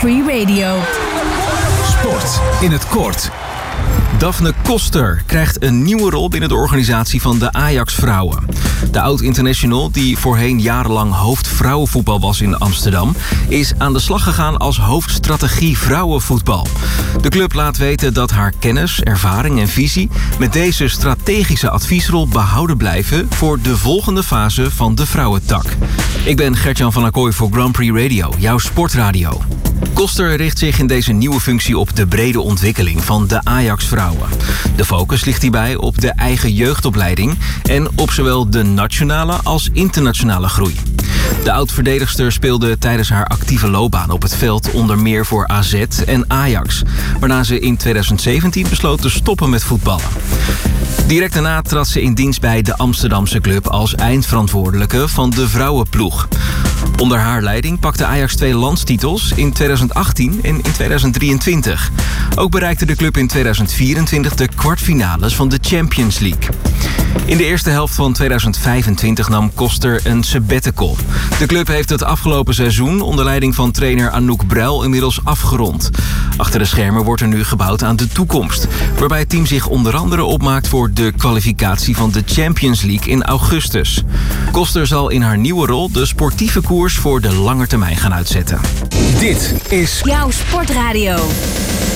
Prix Radio. Sport in het kort. Daphne Koster krijgt een nieuwe rol binnen de organisatie van de Ajax-vrouwen. De oud-international, die voorheen jarenlang hoofd vrouwenvoetbal was in Amsterdam, is aan de slag gegaan als hoofdstrategie vrouwenvoetbal. De club laat weten dat haar kennis, ervaring en visie met deze strategische adviesrol behouden blijven voor de volgende fase van de vrouwentak. Ik ben Gert-Jan van Acquoy voor Grand Prix Radio, jouw sportradio. Koster richt zich in deze nieuwe functie op de brede ontwikkeling van de Ajax-vrouwen. De focus ligt hierbij op de eigen jeugdopleiding en op zowel de nationale als internationale groei. De oud-verdedigster speelde tijdens haar actieve loopbaan op het veld onder meer voor AZ en Ajax, waarna ze in 2017 besloot te stoppen met voetballen. Direct daarna trad ze in dienst bij de Amsterdamse club als eindverantwoordelijke van de vrouwenploeg. Onder haar leiding pakte Ajax 2 landstitels in 2018 en in 2023. Ook bereikte de club in 2024 de kwartfinales van de Champions League. In de eerste helft van 2025 nam Koster een sabbatical. De club heeft het afgelopen seizoen onder leiding van trainer Anouk Bruil inmiddels afgerond. Achter de schermen wordt er nu gebouwd aan de toekomst, waarbij het team zich onder andere opmaakt voor de kwalificatie van de Champions League in augustus. Koster zal in haar nieuwe rol de sportieve koers voor de lange termijn gaan uitzetten. Dit is jouw sportradio.